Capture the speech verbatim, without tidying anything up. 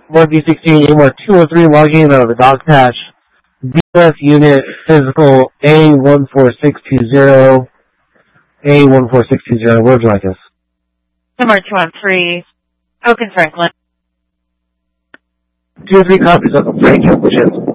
one B sixteen, A one two oh three, logging in out of the dog patch. D S unit physical A one four six two zero. A one four six two zero, where would you like us? Number two one three, Oak and Franklin. Two or three copies of the Franklin, which is